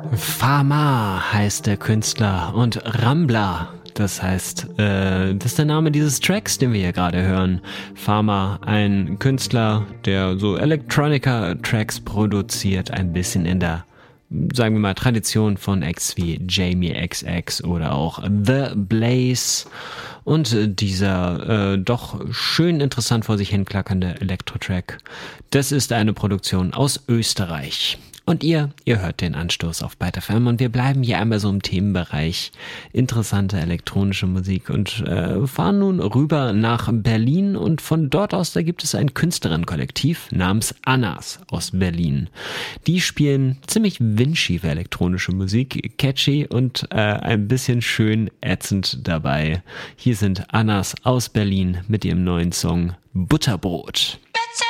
Fama heißt der Künstler und Rambler, das heißt, das ist der Name dieses Tracks, den wir hier gerade hören. Fama, ein Künstler, der so Electronica-Tracks produziert, ein bisschen in der, sagen wir mal, Tradition von Acts wie Jamie XX oder auch The Blaze. Und dieser doch schön interessant vor sich hin klackernde Elektro-Track, das ist eine Produktion aus Österreich. Und ihr hört den Anstoß auf Byte FM und wir bleiben hier einmal so im Themenbereich interessante elektronische Musik und fahren nun rüber nach Berlin und von dort aus, da gibt es ein Künstlerinnenkollektiv namens Annas aus Berlin. Die spielen ziemlich windschiefe elektronische Musik, catchy und ein bisschen schön ätzend dabei. Hier sind Annas aus Berlin mit ihrem neuen Song Butterbrot. Bitte